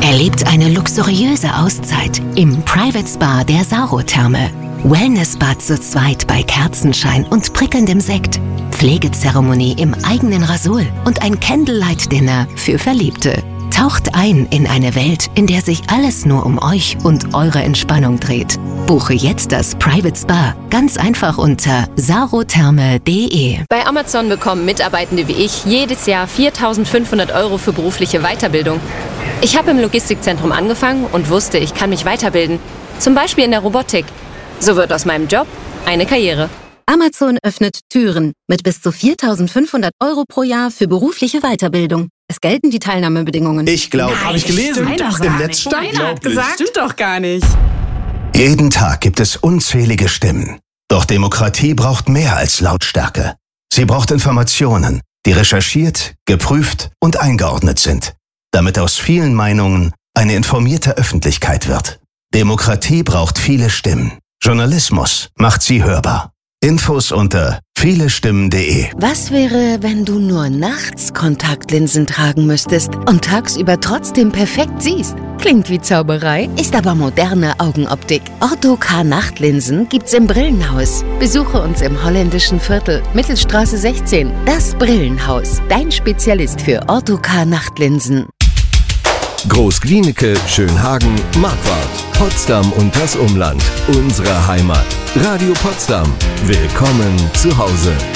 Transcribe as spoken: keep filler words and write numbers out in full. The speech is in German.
Erlebt eine luxuriöse Auszeit im Private Spa der Sauro-Therme. Wellnessbad zu zweit bei Kerzenschein und prickelndem Sekt. Pflegezeremonie im eigenen Rasul und ein Candlelight-Dinner für Verliebte. Taucht ein in eine Welt, in der sich alles nur um euch und eure Entspannung dreht. Buche jetzt das Private Spa ganz einfach unter sarotherme punkt de. Bei Amazon bekommen Mitarbeitende wie ich jedes Jahr viertausendfünfhundert Euro für berufliche Weiterbildung. Ich habe im Logistikzentrum angefangen und wusste, ich kann mich weiterbilden. Zum Beispiel in der Robotik. So wird aus meinem Job eine Karriere. Amazon öffnet Türen mit bis zu viertausendfünfhundert Euro pro Jahr für berufliche Weiterbildung. Es gelten die Teilnahmebedingungen. Ich glaube, habe ich gelesen. Doch, im Netz stand. Keiner hat gesagt. Stimmt doch gar nicht. Jeden Tag gibt es unzählige Stimmen. Doch Demokratie braucht mehr als Lautstärke. Sie braucht Informationen, die recherchiert, geprüft und eingeordnet sind, damit aus vielen Meinungen eine informierte Öffentlichkeit wird. Demokratie braucht viele Stimmen. Journalismus macht sie hörbar. Infos unter vielestimmen punkt de. Was wäre, wenn du nur nachts Kontaktlinsen tragen müsstest und tagsüber trotzdem perfekt siehst? Klingt wie Zauberei, ist aber moderne Augenoptik. Ortho-K Nachtlinsen gibt's im Brillenhaus. Besuche uns im holländischen Viertel, Mittelstraße sechzehn. Das Brillenhaus, dein Spezialist für Ortho-K Nachtlinsen. Groß-Glienicke, Schönhagen, Marquardt, Potsdam und das Umland. Unsere Heimat. Radio Potsdam. Willkommen zu Hause.